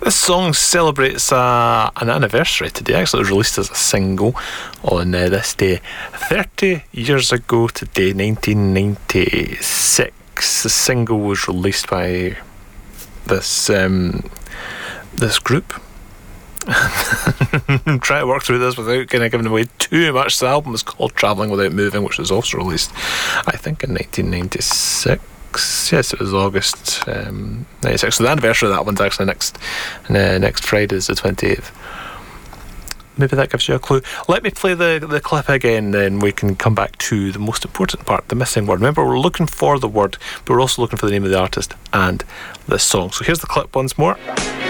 This song celebrates an anniversary today. Actually, it was released as a single on this day 30 years ago today, 1996. The single was released by this group. I'm trying to work through this without kind of giving away too much. The album is called Travelling Without Moving, which was also released, I think, in 1996. Yes, it was August 96. So the anniversary of that one's actually next Friday, is the 28th. Maybe that gives you a clue. Let me play the clip again, then we can come back to the most important part, the missing word. Remember, we're looking for the word, but we're also looking for the name of the artist and the song. So here's the clip once more.